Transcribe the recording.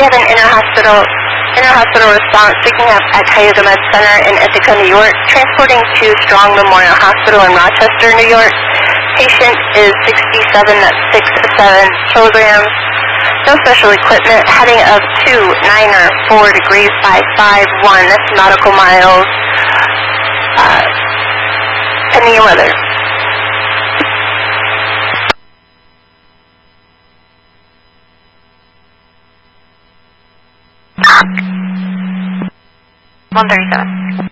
we have an inter-hospital response picking up at Cayuga Med Center in Ithaca, New York, transporting to Strong Memorial Hospital in Rochester, New York. Patient is 67, that's 6 to 7 kilograms. No special equipment. Heading of 29er 4 degrees 551. That's nautical miles. Pending your weather. One 37.